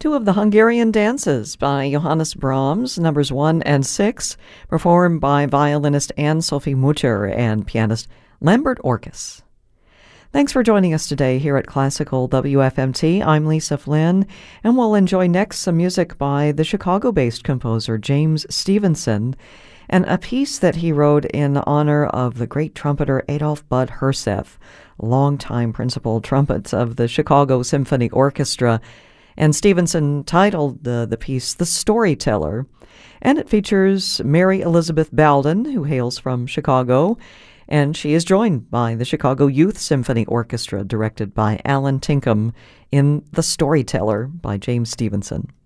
Two of the Hungarian dances by Johannes Brahms, numbers 1 and 6, performed by violinist Anne-Sophie Mutter and pianist Lambert Orkes. Thanks for joining us today here at Classical WFMT. I'm Lisa Flynn, and we'll enjoy next some music by the Chicago-based composer James Stevenson, and a piece that he wrote in honor of the great trumpeter Adolph Bud Herseth, longtime principal trumpet of the Chicago Symphony Orchestra. And Stevenson titled the piece The Storyteller, and it features Mary Elizabeth Baldwin, who hails from Chicago, and she is joined by the Chicago Youth Symphony Orchestra, directed by Alan Tinkham, in The Storyteller by James Stevenson.